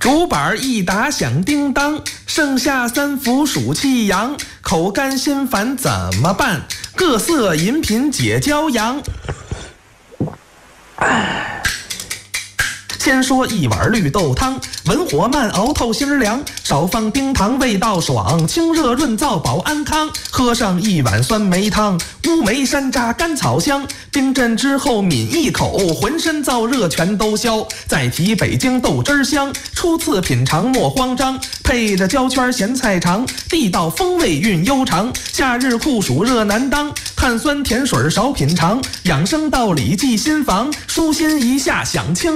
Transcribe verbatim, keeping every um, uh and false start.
竹板一打响叮当，剩下三伏暑气阳，口干心烦怎么办？各色饮品解骄阳。先说一碗绿豆汤，文火慢熬透心凉，少放冰糖味道爽，清热润燥保安康。喝上一碗酸梅汤，乌梅山楂甘草香，冰镇之后抿一口，浑身燥热全都消。再提北京豆汁香，初次品尝莫慌张，配着焦圈咸菜肠，地道风味韵悠长。夏日酷暑热难当，碳酸甜水少品尝，养生道理记心房，舒心一下享清。